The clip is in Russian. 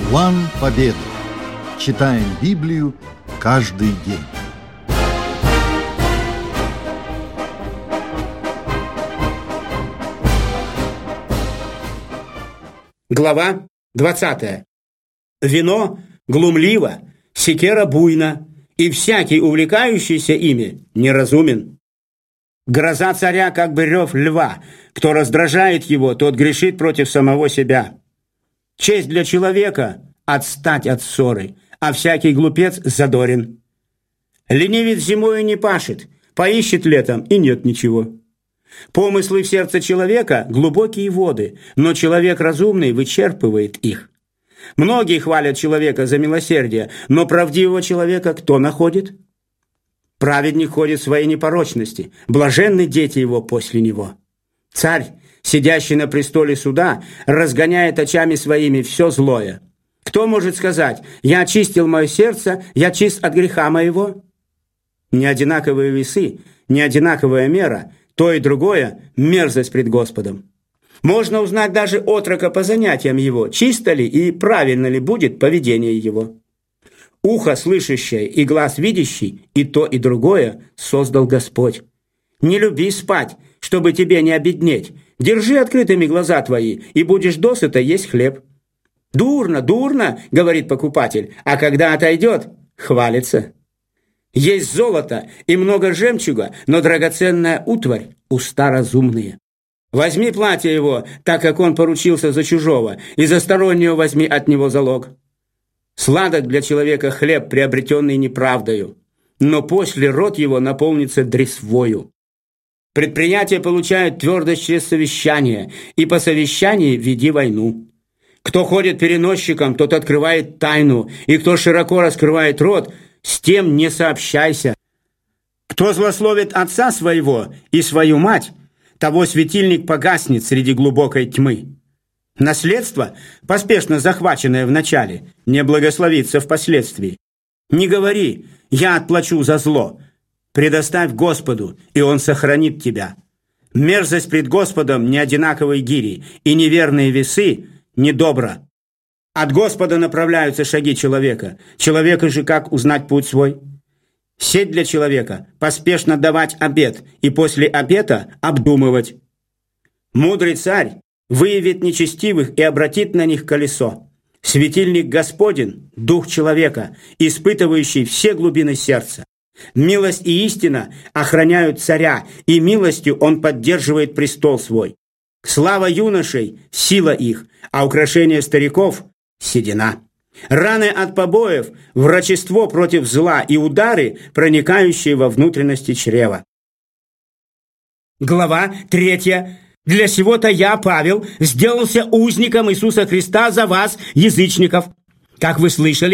План победы. Читаем Библию каждый день. Глава 20. Вино глумливо, секера буйна, и всякий, увлекающийся ими, неразумен. Гроза царя, как бы рев льва. Кто раздражает его, тот грешит против самого себя. Честь для человека – отстать от ссоры, а всякий глупец задорен. Ленивец зимою не пашет, поищет летом, и нет ничего. Помыслы в сердце человека – глубокие воды, но человек разумный вычерпывает их. Многие хвалят человека за милосердие, но правдивого человека кто находит? Праведник ходит в своей непорочности, блаженны дети его после него. Царь, сидящий на престоле суда, разгоняет очами своими все злое. Кто может сказать: «Я очистил мое сердце, я чист от греха моего»? Не одинаковые весы, не одинаковая мера, то и другое – мерзость пред Господом. Можно узнать даже отрока по занятиям его, чисто ли и правильно ли будет поведение его. Ухо слышащее и глаз видящий, и то, и другое создал Господь. Не люби спать, чтобы тебе не обеднеть. Держи открытыми глаза твои, и будешь досыта есть хлеб. «Дурно, дурно», — говорит покупатель, а когда отойдет, хвалится. Есть золото и много жемчуга, но драгоценная утварь — уста разумные. Возьми платье его, так как он поручился за чужого, и за стороннего возьми от него залог. Сладок для человека хлеб, приобретенный неправдою, но после рот его наполнится дресвою. Предприятия получают твердость через совещание, и по совещании веди войну. Кто ходит переносчиком, тот открывает тайну, и кто широко раскрывает рот, с тем не сообщайся. Кто злословит отца своего и свою мать, того светильник погаснет среди глубокой тьмы. Наследство, поспешно захваченное вначале, не благословится впоследствии. Не говори: «Я отплачу за зло». Предоставь Господу, и Он сохранит тебя. Мерзость пред Господом не одинаковой гири, и неверные весы недобро. От Господа направляются шаги человека. Человека же как узнать путь свой? Сеть для человека – поспешно давать обет, и после обета обдумывать. Мудрый царь выявит нечестивых и обратит на них колесо. Светильник Господень – дух человека, испытывающий все глубины сердца. Милость и истина охраняют царя, и милостью он поддерживает престол свой. Слава юношей – сила их, а украшение стариков – седина. Раны от побоев – врачество против зла, и удары, проникающие во внутренности чрева. Глава 3. «Для сего-то я, Павел, сделался узником Иисуса Христа за вас, язычников. Как вы слышали,